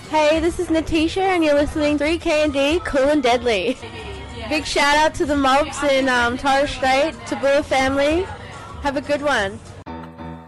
Hey, this is Natisha, and you're listening to 3K&D, Cool and Deadly. Big shout out to the mobs in Torres Strait, Tabula family. Have a good one.